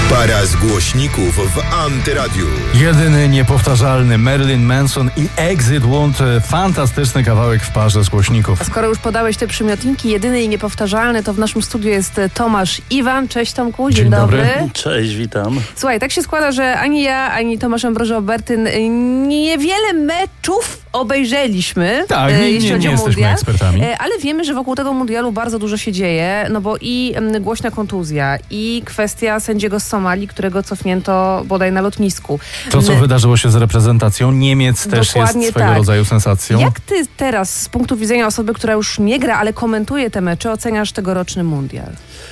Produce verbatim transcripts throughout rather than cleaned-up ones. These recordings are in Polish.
Para z głośników w Antyradiu. Jedyny niepowtarzalny Marilyn Manson i Exit Wound. Fantastyczny kawałek w parze z głośników. A skoro już podałeś te przymiotniki, jedyny i niepowtarzalny, to w naszym studiu jest Tomasz Iwan. Cześć Tomku, dzień, dzień dobry. dobry. Cześć, witam. Słuchaj, tak się składa, że ani ja, ani Tomasz Ambroży-Obertyn niewiele meczów obejrzeliśmy, tak, e, nie, jeśli nie, chodzi nie o jesteśmy mundial, ekspertami. e, ale wiemy, że wokół tego mundialu bardzo dużo się dzieje, no bo i m, głośna kontuzja, i kwestia sędziego z Somalii, którego cofnięto bodaj na lotnisku. To, co M, wydarzyło się z reprezentacją Niemiec, też Dokładnie jest swego tak. rodzaju sensacją. Jak ty teraz, z punktu widzenia osoby, która już nie gra, ale komentuje te mecze, oceniasz tegoroczny mundial?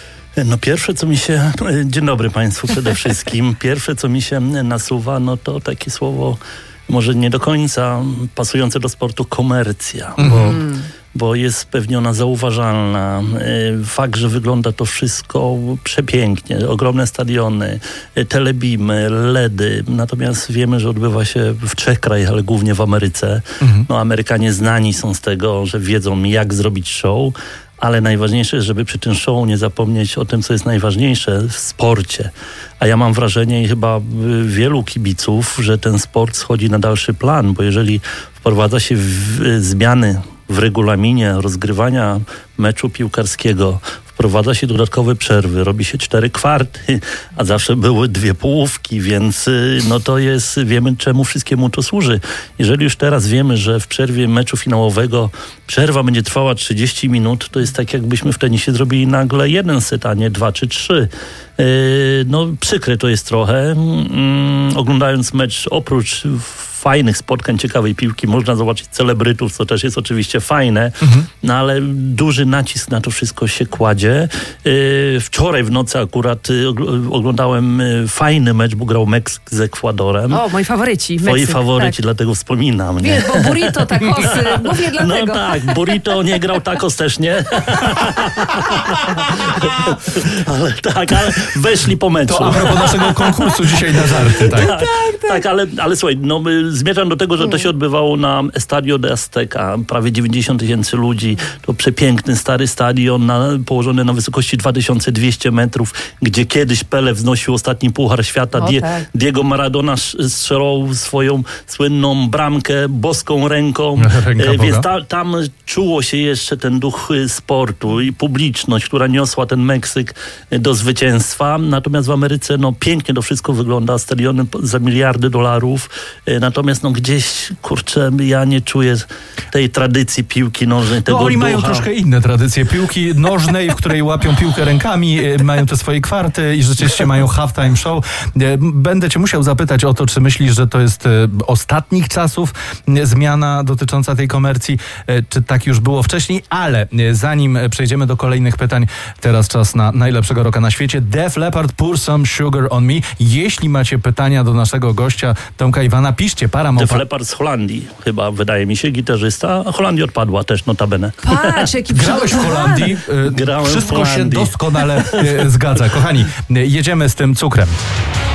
No pierwsze, co mi się... Dzień dobry Państwu przede wszystkim. Pierwsze, co mi się nasuwa, no to takie słowo może nie do końca pasujące do sportu, komercja, Mhm. bo, bo jest pewnie ona zauważalna. Fakt, że wygląda to wszystko przepięknie, ogromne stadiony, telebimy, ledy, natomiast wiemy, że odbywa się w trzech krajach, ale głównie w Ameryce. Mhm. No Amerykanie znani są z tego, że wiedzą, jak zrobić show, ale najważniejsze jest, żeby przy tym show nie zapomnieć o tym, co jest najważniejsze w sporcie. A ja mam wrażenie i chyba wielu kibiców, że ten sport schodzi na dalszy plan, bo jeżeli wprowadza się w, zmiany w regulaminie rozgrywania meczu piłkarskiego, wprowadza się dodatkowe przerwy, robi się cztery kwarty, a zawsze były dwie połówki, więc no to jest, wiemy czemu wszystkiemu to służy. Jeżeli już teraz wiemy, że w przerwie meczu finałowego przerwa będzie trwała trzydzieści minut, to jest tak, jakbyśmy w tenisie zrobili nagle jeden set, a nie dwa czy trzy. Yy, no przykre to jest trochę. Yy, oglądając mecz, oprócz fajnych spotkań, ciekawej piłki, można zobaczyć celebrytów, co też jest oczywiście fajne, mhm. no ale duży nacisk na to wszystko się kładzie. Yy, wczoraj w nocy akurat yy, oglądałem yy, fajny mecz, bo grał Meksyk z Ekwadorem. O, moi faworyci. Twoi Meksyk, faworyci, tak. Dlatego wspominam. Nie? Wiesz, bo burrito, tacosy, mówię dlatego. No tak, burrito nie grał, tacos też nie. ale tak, ale weszli po meczu. To a propos naszego konkursu dzisiaj na żarty, tak? tak, tak, tak, ale, ale słuchaj, no, zmierzam do tego, że to się odbywało na Estadio de Azteca, prawie dziewięćdziesiąt tysięcy ludzi. To przepiękny, stary stadion na, położony na wysokości dwa tysiące dwieście metrów, gdzie kiedyś Pele wznosił ostatni puchar świata. O, Die, tak. Diego Maradona strzelał swoją słynną bramkę boską ręką, Ręka e, więc Boga. ta, tam czuło się jeszcze ten duch sportu i publiczność, która niosła ten Meksyk do zwycięstwa. Natomiast w Ameryce no pięknie to wszystko wygląda, stadiony za miliardy dolarów. E, natomiast no gdzieś, kurczę, ja nie czuję tej tradycji piłki nożnej, tego No oni ducha. mają troszkę inne tradycje piłki nożnej, w której łapią piłkę rękami, mają te swoje kwarty i rzeczywiście mają halftime show. Będę cię musiał zapytać o to, czy myślisz, że to jest ostatnich czasów zmiana dotycząca tej komercji, czy tak już było wcześniej, ale zanim przejdziemy do kolejnych pytań, teraz czas na najlepszego rocka na świecie. Def Leppard, Pour Some Sugar on Me. Jeśli macie pytania do naszego gościa Tomka Iwana, piszcie Paramount. Def Leppard z Holandii, chyba wydaje mi się, gitarzysta, a Holandia odpadła też notabene. Patrz, jaki Grałeś w Holandii? Grałem Wszystko w Holandii. się doskonale e, zgadza. Kochani, jedziemy z tym cukrem.